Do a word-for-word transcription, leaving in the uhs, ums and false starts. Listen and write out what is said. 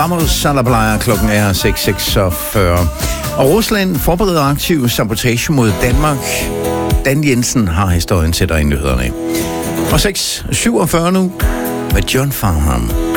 Vamos Salablaja, klokken er seks seksogfyrre. Og Rusland forbereder aktiv sabotage mod Danmark. Dan Jensen har historien til dig i nyhederne. Og seks syvogfyrre nu med John Farnham.